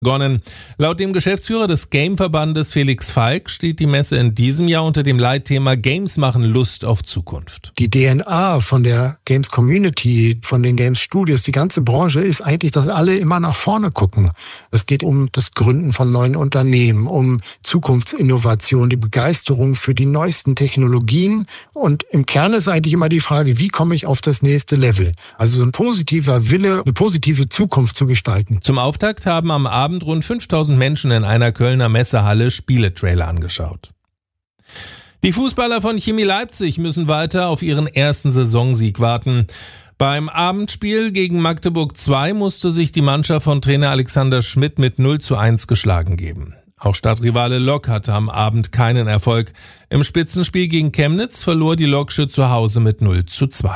begonnen. Laut dem Geschäftsführer des Game-Verbandes Felix Falk steht die Messe in diesem Jahr unter dem Leitthema Games machen Lust auf Zukunft. Die DNA von der Games-Community, von den Games-Studios, die ganze Branche ist eigentlich, dass alle immer nach vorne gucken. Es geht um das Gründen von neuen Unternehmen, um Zukunftsinnovation, die Begeisterung für die neuesten Technologien. Und im Kern ist eigentlich immer die Frage, wie komme ich auf das nächste Level? Also so ein positiver Wille, eine positive Zukunft zu gestalten. Zum Auftakt haben am Abend rund 5000 Menschen in einer Kölner Messehalle Spieletrailer angeschaut. Die Fußballer von Chemie Leipzig müssen weiter auf ihren ersten Saisonsieg warten. Beim Abendspiel gegen Magdeburg 2 musste sich die Mannschaft von Trainer Alexander Schmidt mit 0:1 geschlagen geben. Auch Stadtrivale Lok hatte am Abend keinen Erfolg. Im Spitzenspiel gegen Chemnitz verlor die Loksche zu Hause mit 0:2.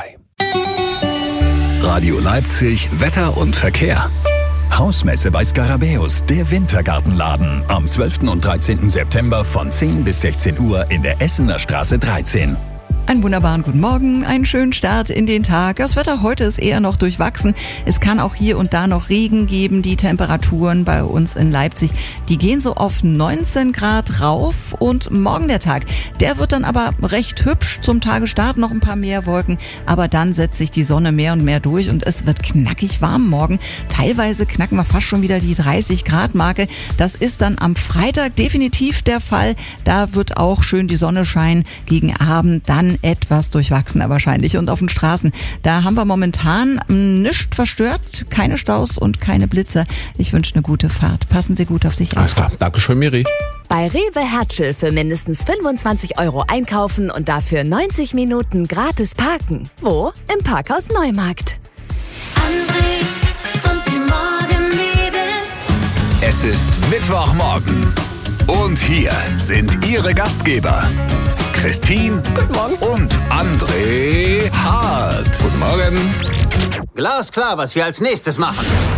Radio Leipzig, Wetter und Verkehr. Hausmesse bei Skarabäus, der Wintergartenladen. Am 12. und 13. September von 10 bis 16 Uhr in der Essener Straße 13. Einen wunderbaren guten Morgen, einen schönen Start in den Tag. Das Wetter heute ist eher noch durchwachsen. Es kann auch hier und da noch Regen geben. Die Temperaturen bei uns in Leipzig, die gehen so auf 19 Grad rauf. Und morgen der Tag, der wird dann aber recht hübsch. Zum Tagesstart noch ein paar mehr Wolken. Aber dann setzt sich die Sonne mehr und mehr durch und es wird knackig warm morgen. Teilweise knacken wir fast schon wieder die 30 Grad Marke. Das ist dann am Freitag definitiv der Fall. Da wird auch schön die Sonne scheinen. Gegen Abend dann etwas durchwachsener wahrscheinlich. Und auf den Straßen, da haben wir momentan nichts verstört, keine Staus und keine Blitzer. Ich wünsche eine gute Fahrt. Passen Sie gut auf sich auf. Alles klar, Dankeschön, Miri. Bei Rewe Hertschel für mindestens 25 € einkaufen und dafür 90 Minuten gratis parken. Wo? Im Parkhaus Neumarkt. André und die Morgenmädels. Es ist Mittwochmorgen. Und hier sind Ihre Gastgeber. Christine und André Hart. Guten Morgen. Glasklar, was wir als nächstes machen.